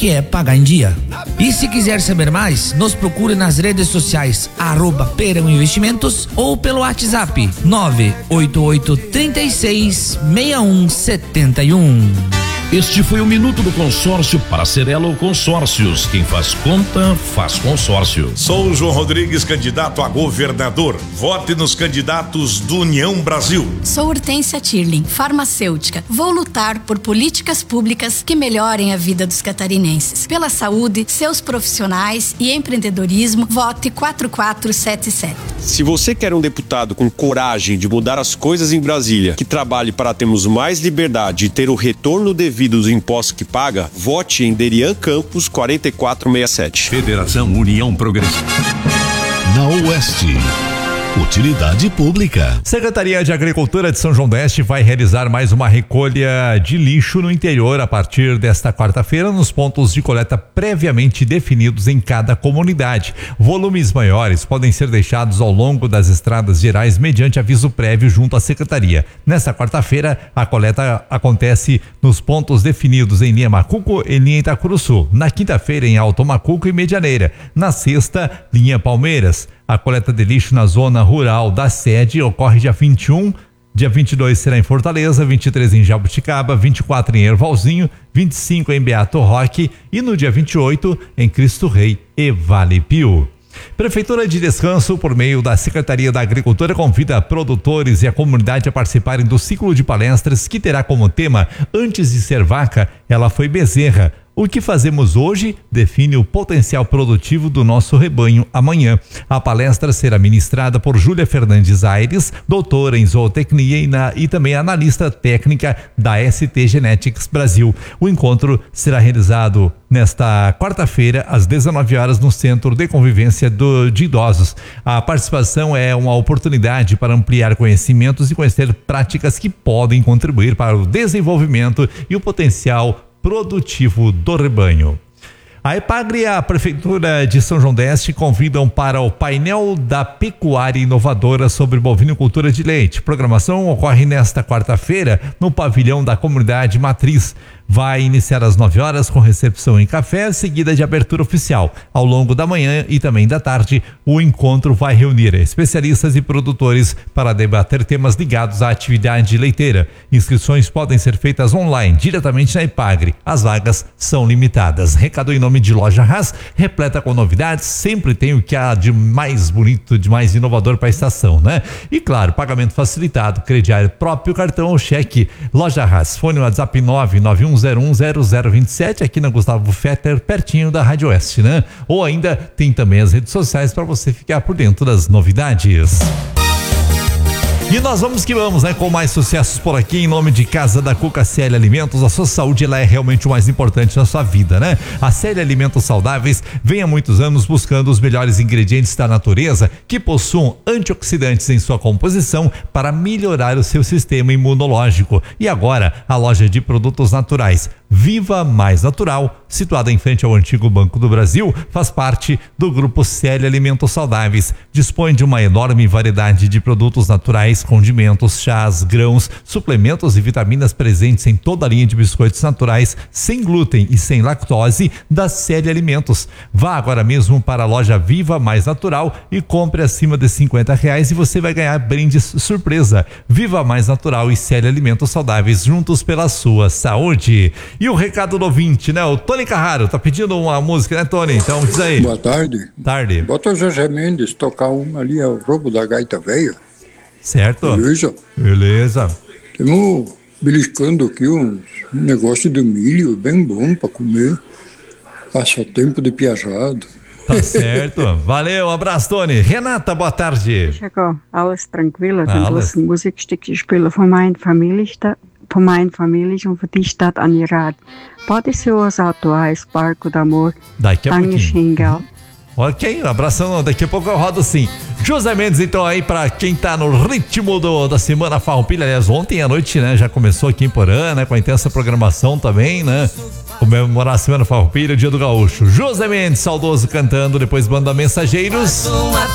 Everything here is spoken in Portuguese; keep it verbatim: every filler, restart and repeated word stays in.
que é pagar em dia. E se quiser saber mais, nos procure nas redes sociais arroba Perão Investimentos ou pelo WhatsApp nove oito oito, três seis, seis um sete um. Este foi o Minuto do Consórcio para Cerelo Consórcios. Quem faz conta, faz consórcio. Sou o João Rodrigues, candidato a governador. Vote nos candidatos do União Brasil. Sou Hortência Tirling, farmacêutica. Vou lutar por políticas públicas que melhorem a vida dos catarinenses. Pela saúde, seus profissionais e empreendedorismo, vote quatro quatro sete sete. Se você quer um deputado com coragem de mudar as coisas em Brasília, que trabalhe para termos mais liberdade e ter o retorno devido dos impostos que paga, vote em Derian Campos quatro quatro seis sete. Federação União Progressista. Na Oeste. Utilidade Pública. Secretaria de Agricultura de São João d'Este vai realizar mais uma recolha de lixo no interior a partir desta quarta-feira nos pontos de coleta previamente definidos em cada comunidade. Volumes maiores podem ser deixados ao longo das estradas gerais mediante aviso prévio junto à secretaria. Nesta quarta-feira, a coleta acontece nos pontos definidos em linha Macuco e linha Itacuruçu. Na quinta-feira, em Alto Macuco e Medianeira. Na sexta, linha Palmeiras. A coleta de lixo na zona rural da sede ocorre dia vinte e um, dia vinte e dois será em Fortaleza, vinte e três em Jabuticaba, vinte e quatro em Ervalzinho, vinte e cinco em Beato Roque e no dia vinte e oito em Cristo Rei e Vale Pio. Prefeitura de Descanso, por meio da Secretaria da Agricultura, convida produtores e a comunidade a participarem do ciclo de palestras que terá como tema Antes de ser vaca, ela foi bezerra. O que fazemos hoje define o potencial produtivo do nosso rebanho amanhã. A palestra será ministrada por Júlia Fernandes Aires, doutora em zootecnia e, na, e também analista técnica da S T Genetics Brasil. O encontro será realizado nesta quarta-feira, às dezenove horas, no Centro de Convivência do, de Idosos. A participação é uma oportunidade para ampliar conhecimentos e conhecer práticas que podem contribuir para o desenvolvimento e o potencial produtivo do rebanho. A EPAGRE e a Prefeitura de São João d'Este convidam para o painel da pecuária inovadora sobre bovinocultura de leite. A programação ocorre nesta quarta-feira no pavilhão da comunidade matriz. Vai iniciar às nove horas com recepção em café, seguida de abertura oficial. Ao longo da manhã e também da tarde, o encontro vai reunir especialistas e produtores para debater temas ligados à atividade leiteira. Inscrições podem ser feitas online, diretamente na EPAGRE. As vagas são limitadas. Recado em nome de Loja Haas, repleta com novidades, sempre tem o que há de mais bonito, de mais inovador para a estação, né? E claro, pagamento facilitado, crediário próprio, cartão ou cheque. Loja Haas, fone WhatsApp nove nove um zero um zero zero dois sete, aqui na Gustavo Fetter, pertinho da Rádio Oeste, né? Ou ainda tem também as redes sociais para você ficar por dentro das novidades. E nós vamos que vamos, né? Com mais sucessos por aqui, em nome de Casa da Cuca C L Alimentos. A sua saúde, ela é realmente o mais importante na sua vida, né? A C L Alimentos Saudáveis vem há muitos anos buscando os melhores ingredientes da natureza que possuam antioxidantes em sua composição para melhorar o seu sistema imunológico. E agora, a loja de produtos naturais Viva Mais Natural, situada em frente ao antigo Banco do Brasil, faz parte do grupo C L Alimentos Saudáveis. Dispõe de uma enorme variedade de produtos naturais, condimentos, chás, grãos, suplementos e vitaminas presentes em toda a linha de biscoitos naturais, sem glúten e sem lactose da C L Alimentos. Vá agora mesmo para a loja Viva Mais Natural e compre acima de cinquenta reais e você vai ganhar brindes surpresa. Viva Mais Natural e C L Alimentos Saudáveis, juntos pela sua saúde. E o recado do ouvinte, né? O Tony Carraro tá pedindo uma música, né, Tony? Então diz aí. Boa tarde. Tarde. Bota o Jorge Mendes tocar um ali, é o Roubo da Gaita Velha. Certo. Beleza? Beleza. Temos beliscando aqui um negócio de milho bem bom pra comer. Passatempo de piajado. Tá certo. Valeu, um abraço, Tony. Renata, boa tarde. Chegou, alles tranquilo. Alles. Dann lass ein Musikstück spielen von meiner Familie, von meiner Familie und von die Stadt Anirad. Pode ser os atuais, Barco do Amor, Daqui a pouquinho. Xingal. Ok, um abração, daqui a pouco eu rodo sim. José Mendes, então, aí pra quem tá no ritmo do, da Semana Farroupilha, aliás, ontem à noite, né, já começou aqui em Porã, né, com a intensa programação também, né, comemorar a Semana Farroupilha, Dia do Gaúcho. José Mendes, saudoso, cantando, depois Banda Mensageiros.